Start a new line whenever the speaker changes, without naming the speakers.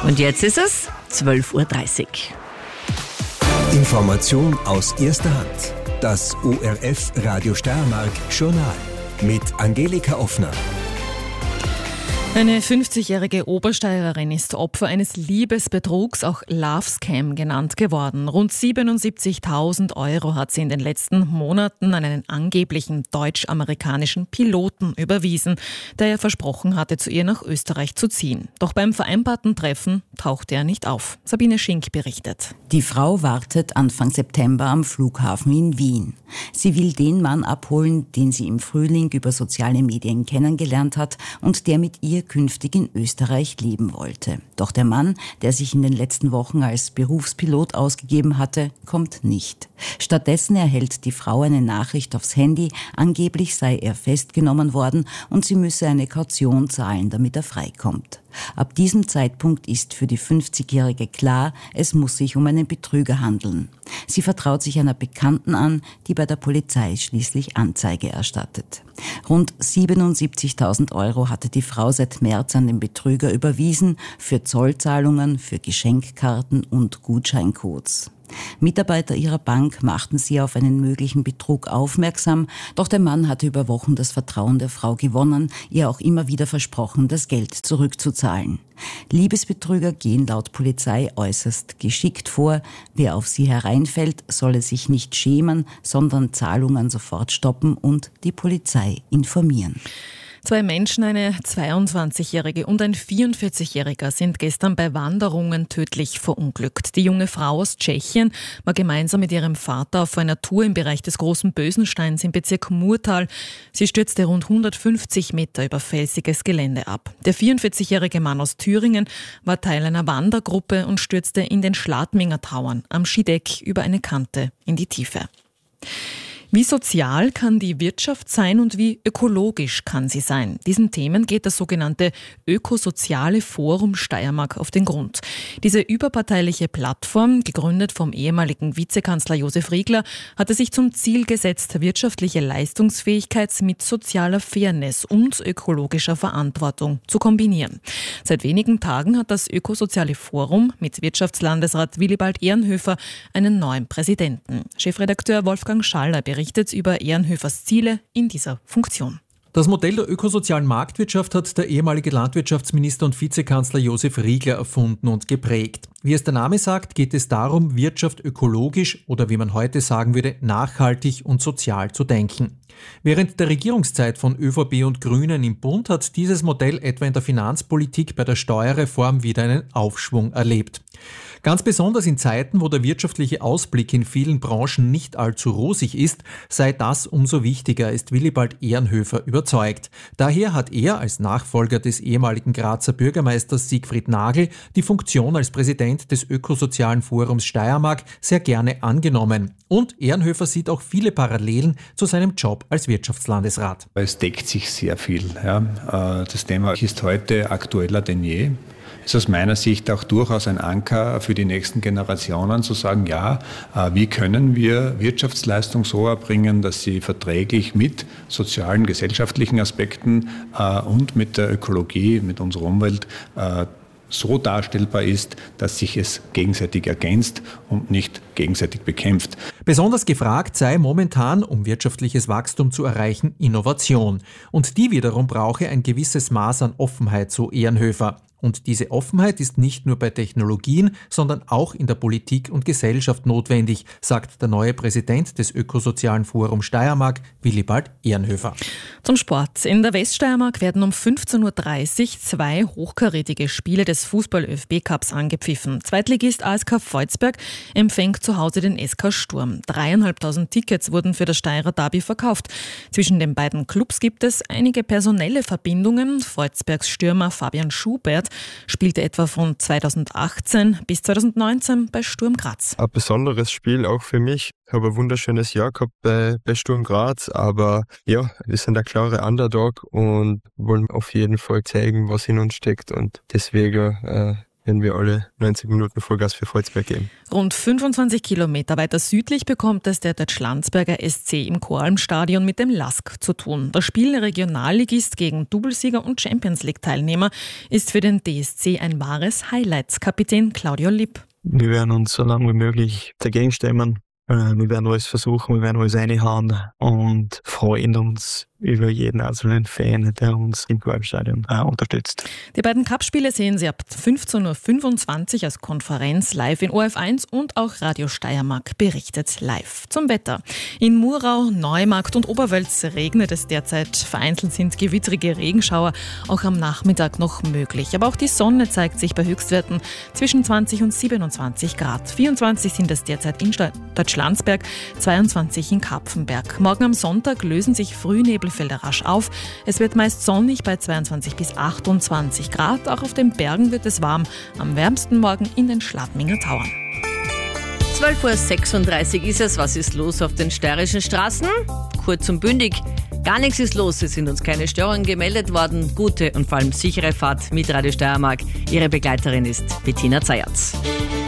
Und jetzt ist es 12.30 Uhr.
Information aus erster Hand. Das ORF Radio Steiermark Journal mit Angelika Offner.
Eine 50-jährige Obersteirerin ist Opfer eines Liebesbetrugs, auch Love Scam genannt, geworden. Rund 77.000 € hat sie in den letzten Monaten an einen angeblichen deutsch-amerikanischen Piloten überwiesen, der ihr versprochen hatte, zu ihr nach Österreich zu ziehen. Doch beim vereinbarten Treffen tauchte er nicht auf. Sabine Schink berichtet.
Die Frau wartet Anfang September am Flughafen in Wien. Sie will den Mann abholen, den sie im Frühling über soziale Medien kennengelernt hat und der mit ihr künftig in Österreich leben wollte. Doch der Mann, der sich in den letzten Wochen als Berufspilot ausgegeben hatte, kommt nicht. Stattdessen erhält die Frau eine Nachricht aufs Handy, angeblich sei er festgenommen worden und sie müsse eine Kaution zahlen, damit er freikommt. Ab diesem Zeitpunkt ist für die 50-Jährige klar, es muss sich um einen Betrüger handeln. Sie vertraut sich einer Bekannten an, die bei der Polizei schließlich Anzeige erstattet. Rund 77.000 € hatte die Frau seit März an den Betrüger überwiesen, für Zollzahlungen, für Geschenkkarten und Gutscheincodes. Mitarbeiter ihrer Bank machten sie auf einen möglichen Betrug aufmerksam, doch der Mann hatte über Wochen das Vertrauen der Frau gewonnen, ihr auch immer wieder versprochen, das Geld zurückzuzahlen. Liebesbetrüger gehen laut Polizei äußerst geschickt vor. Wer auf sie hereinfällt, solle sich nicht schämen, sondern Zahlungen sofort stoppen und die Polizei informieren.
2 Menschen, eine 22-Jährige und ein 44-Jähriger, sind gestern bei Wanderungen tödlich verunglückt. Die junge Frau aus Tschechien war gemeinsam mit ihrem Vater auf einer Tour im Bereich des Großen Bösensteins im Bezirk Murtal. Sie stürzte rund 150 Meter über felsiges Gelände ab. Der 44-jährige Mann aus Thüringen war Teil einer Wandergruppe und stürzte in den Schladminger Tauern am Schideck über eine Kante in die Tiefe. Wie sozial kann die Wirtschaft sein und wie ökologisch kann sie sein? Diesen Themen geht das sogenannte Ökosoziale Forum Steiermark auf den Grund. Diese überparteiliche Plattform, gegründet vom ehemaligen Vizekanzler Josef Riegler, hatte sich zum Ziel gesetzt, wirtschaftliche Leistungsfähigkeit mit sozialer Fairness und ökologischer Verantwortung zu kombinieren. Seit wenigen Tagen hat das Ökosoziale Forum mit Wirtschaftslandesrat Willibald Ehrenhöfer einen neuen Präsidenten. Chefredakteur Wolfgang Schaller berichtet über Ehrenhöfers Ziele in dieser Funktion.
Das Modell der ökosozialen Marktwirtschaft hat der ehemalige Landwirtschaftsminister und Vizekanzler Josef Riegler erfunden und geprägt. Wie es der Name sagt, geht es darum, Wirtschaft ökologisch oder wie man heute sagen würde, nachhaltig und sozial zu denken. Während der Regierungszeit von ÖVP und Grünen im Bund hat dieses Modell etwa in der Finanzpolitik bei der Steuerreform wieder einen Aufschwung erlebt. Ganz besonders in Zeiten, wo der wirtschaftliche Ausblick in vielen Branchen nicht allzu rosig ist, sei das umso wichtiger, ist Willibald Ehrenhöfer überzeugt. Daher hat er als Nachfolger des ehemaligen Grazer Bürgermeisters Siegfried Nagel die Funktion als Präsident des Ökosozialen Forums Steiermark sehr gerne angenommen. Und Ehrenhöfer sieht auch viele Parallelen zu seinem Job als Wirtschaftslandesrat.
Es deckt sich sehr viel. Ja. Das Thema ist heute aktueller denn je. Es ist aus meiner Sicht auch durchaus ein Anker für die nächsten Generationen zu sagen, ja, wie können wir Wirtschaftsleistung so erbringen, dass sie verträglich mit sozialen, gesellschaftlichen Aspekten und mit der Ökologie, mit unserer Umwelt so darstellbar ist, dass sich es gegenseitig ergänzt und nicht gegenseitig bekämpft.
Besonders gefragt sei momentan, um wirtschaftliches Wachstum zu erreichen, Innovation. Und die wiederum brauche ein gewisses Maß an Offenheit, so Ehrenhöfer. Und diese Offenheit ist nicht nur bei Technologien, sondern auch in der Politik und Gesellschaft notwendig, sagt der neue Präsident des Ökosozialen Forum Steiermark, Willibald Ehrenhöfer.
Zum Sport. In der Weststeiermark werden um 15.30 Uhr 2 hochkarätige Spiele des Fußball-ÖFB-Cups angepfiffen. Zweitligist ASK Volzberg empfängt zu Hause den SK Sturm. 3.500 Tickets wurden für das Steirer Derby verkauft. Zwischen den beiden Clubs gibt es einige personelle Verbindungen. Volzbergs Stürmer Fabian Schubert spielte etwa von 2018 bis 2019 bei Sturm Graz.
Ein besonderes Spiel auch für mich. Ich habe ein wunderschönes Jahr gehabt bei Sturm Graz, aber ja, wir sind ein klarer Underdog und wollen auf jeden Fall zeigen, was in uns steckt und deswegen werden wir alle 90 Minuten Vollgas für Volzberg geben.
Rund 25 Kilometer weiter südlich bekommt es der Deutschlandsberger SC im Koralmstadion mit dem LASK zu tun. Das Spiel Regionalligist gegen Doublesieger und Champions-League-Teilnehmer ist für den DSC ein wahres Highlight. Kapitän Claudio Lipp.
Wir werden uns so lange wie möglich dagegen stemmen. Wir werden alles versuchen, wir werden alles reinhauen und freuen uns über jeden einzelnen Fan, der uns im Koralmstadion unterstützt.
Die beiden Cup-Spiele sehen Sie ab 15.25 Uhr als Konferenz live in ORF1 und auch Radio Steiermark berichtet live. Zum Wetter. In Murau, Neumarkt und Oberwölz regnet es derzeit. Vereinzelt sind gewittrige Regenschauer auch am Nachmittag noch möglich. Aber auch die Sonne zeigt sich bei Höchstwerten zwischen 20 und 27 Grad. 24 sind es derzeit in Deutschlandsberg, 22 in Kapfenberg. Morgen am Sonntag lösen sich Frühnebelfelder rasch auf. Es wird meist sonnig bei 22 bis 28 Grad. Auch auf den Bergen wird es warm. Am wärmsten morgen in den Schladminger Tauern.
12.36 Uhr ist es. Was ist los auf den steirischen Straßen? Kurz und bündig. Gar nichts ist los. Es sind uns keine Störungen gemeldet worden. Gute und vor allem sichere Fahrt mit Radio Steiermark. Ihre Begleiterin ist Bettina Zayatz.